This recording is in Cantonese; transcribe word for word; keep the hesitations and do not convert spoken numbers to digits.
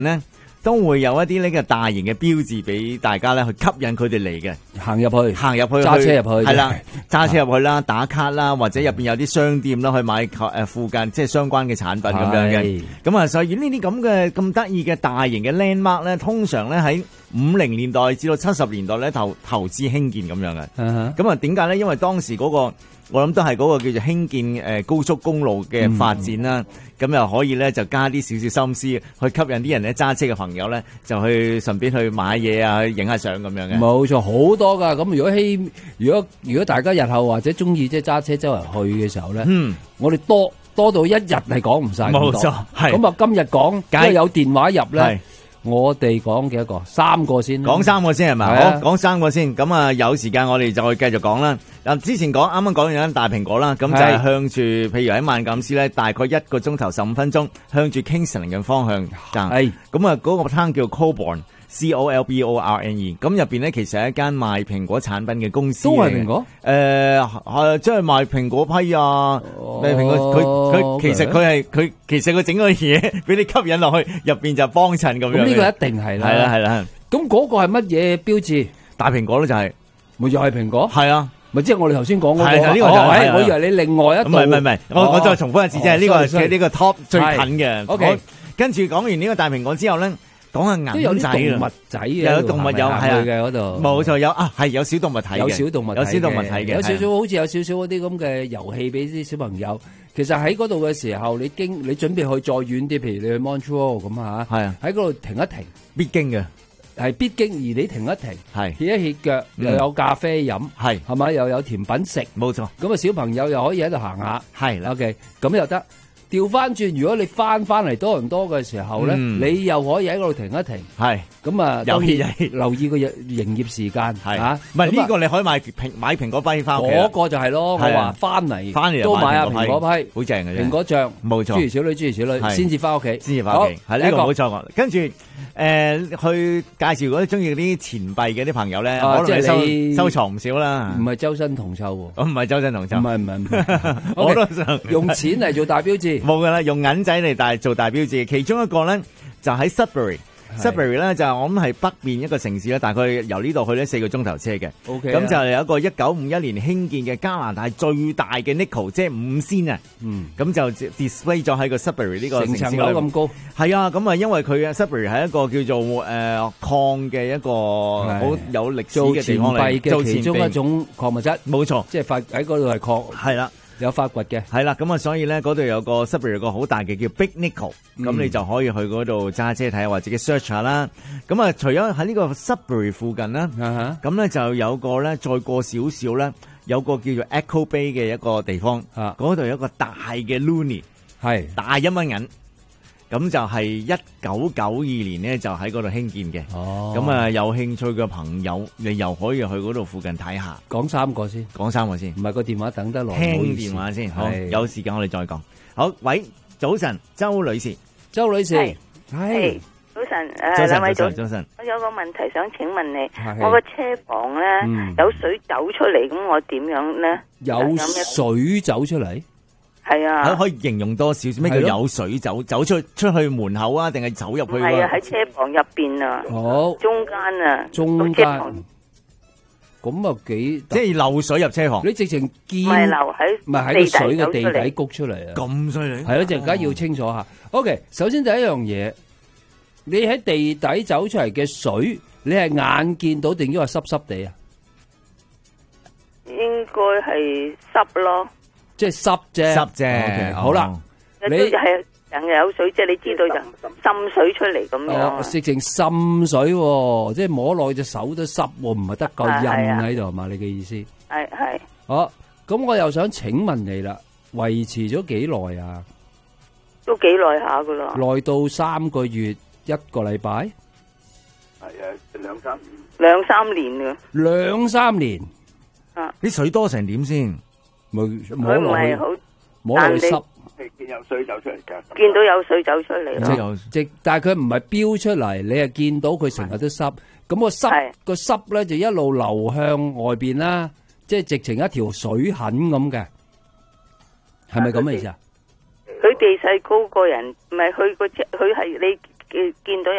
咧。都會有一啲呢個大型嘅標誌俾大家咧去吸引佢哋嚟嘅， 行入去， 行入去， 揸車入去， 係啦，揸車入去啦，打卡啦，或者入邊有啲商店啦，去買誒附近即係相關嘅產品咁樣嘅。咁啊，所以呢啲咁嘅咁得意嘅大型嘅 landmark 咧，通常咧喺五零年代至到七十年代咧投投資興建咁樣嘅。咁啊，點解咧？因為當時嗰個我諗都係嗰個叫做興建誒高速公路嘅發展啦，咁、嗯、又可以咧就加啲少少心思去吸引啲人咧揸車嘅朋友咧，就去順便去買嘢啊，去影下相咁樣嘅。 冇錯，好多噶。咁如果希如果如果大家日後或者中意即係揸車周圍去嘅時候咧，嗯，我哋多多到一日係講唔晒。冇錯，係。咁啊，今日講，因為有電話入咧。我哋講幾多個？三個先。講三個先係咪？好，講三個先。咁啊，有時間我哋就繼續講啦。嗱，之前講啱啱講完間大蘋果啦，咁就係向住，譬如喺萬錦市咧，大概一個鐘頭十五分鐘，向住 Kingston 嘅方向行。係。咁啊，嗰個攤叫 Colborne。C O L B O R N E， 咁入邊咧其實係一間賣蘋果產品嘅公司。都係蘋果？誒，係即係賣蘋果批啊，賣蘋果。佢佢其實佢係佢其實佢整個嘢俾你吸引落去，入邊就幫襯咁樣。 咁呢個一定係啦。係啦係啦。咁嗰個係乜嘢標誌？大蘋果咯，就係咪又係蘋果？係啊，咪即係我哋頭先講嗰個。係呢個就係。我以為你另外一度。唔係唔係唔係，我我再重複一次，即係呢個係呢個 top 最近嘅。OK，跟住講完呢個大蘋果之後咧。講下銀仔啦，動物仔嘅，有動物有係嘅嗰度，冇錯有啊，係有小動物睇嘅，有小動物，有小動物睇嘅，有少少好似有少少嗰啲咁嘅遊戲俾啲小朋友。其實喺嗰度嘅時候，你經你準備去再遠啲，譬如你去 Montreal 咁吓，係啊，喺嗰度停一停，必經嘅，係必經，而你停一停，係歇一歇腳，又有咖啡飲，係係咪又有甜品食，冇錯。咁啊，小朋友又可以喺度行下，係 OK，咁又得。調翻轉，如果你翻翻嚟多倫多嘅時候咧，嗯、你又可以喺嗰度停一停。係咁啊，留意留意個營業時間嚇。唔係呢個你可以買蘋買蘋果批翻屋企。嗰個就係咯，我話翻嚟翻嚟都買下蘋果批，好正嘅啫。蘋果醬冇錯，諸如此類，諸如此類，先至翻屋企，先至翻屋企。係呢個冇錯。跟住誒去介紹嗰啲中意啲錢幣嘅啲朋友咧，可能你收收藏唔少啦。唔係周身銅臭喎，唔係周身銅臭，唔係唔係唔係，我都想用錢嚟做大標誌。冇噶啦，用銀仔嚟大做大標誌，其中一個咧就喺 Sudbury，Sudbury 咧就我諗係北面一個城市咧，大概由呢度去咧四個鐘頭車嘅。OK，咁就有一個一九五一年興建嘅加拿大最大嘅 Nickel，即係五仙啊。嗯，咁就 display 咗喺個 Sudbury 呢個城市。成層樓咁高。係啊，咁啊，因為佢嘅 Sudbury 係一個叫做誒礦嘅一個好有歷史嘅地方嚟，做其中一種礦物質。冇錯，即係發喺嗰度係礦。係啦。有發掘嘅，係啦，咁啊，所以咧嗰度有個 Sudbury 有個好大嘅叫 Big Nickel，咁、嗯、你就可以去嗰度揸車睇下，或者自己 search 下啦。咁啊，除咗喺呢個 Sudbury 附近啦，咁咧、uh huh. 就有個咧再過少少咧，有個叫做 Echo Bay 嘅一個地方，嗰度、uh huh. 有一個大嘅 Loonie，係大一蚊銀。咁就係一九九二年咧，就喺嗰度興建嘅。哦，咁啊，有興趣嘅朋友，你又可以去嗰度附近睇下。講三個先，講三個先，唔係個電話等得耐，聽電話先。好，有時間我哋再講。好，喂，早晨，周女士，周女士，係， 早晨，誒，兩位早晨，早晨。我有個問題想請問你，我個車房咧有水走出嚟，咁我點樣咧？ 有水走出嚟？ 係啊， 可以形容多少少咩叫有水走走出出去門口啊，定係走入去？ 係啊，喺車房入邊啊，好中間啊， 中間咁啊幾即係漏水入車房？ 你直情見唔係漏喺唔係喺個水嘅地底谷出嚟啊？ 咁犀利係咯，陣間要清楚下。OK，首先第一樣嘢，你喺地底走出嚟嘅水，你係眼見到定抑或濕濕地啊？ 應該係濕咯。 即係濕啫，濕啫。好啦， 你係人有水，即係你知道就滲水出嚟咁樣。 直情滲水，即係摸落隻手都濕，唔係得個印喺度係嘛？你嘅意思？ 係係。 好，咁我又想請問你啦，維持咗幾耐啊？ 都幾耐下噶啦。 耐到三個月，一個禮拜。 係啊，兩三年。 兩三年噶。 兩三年。 啊！ 啲水多成點先？ 摸摸落去，摸落去濕， 見有水走出嚟噶， 見到有水走出嚟， 即但係佢唔係飆出嚟，你係見到佢成日都濕，咁個濕個濕咧就一路流向外邊啦，即係直情一條水痕咁嘅，係咪咁嘅意思啊？ 佢地勢高過人，唔係佢個車，佢係你見見到。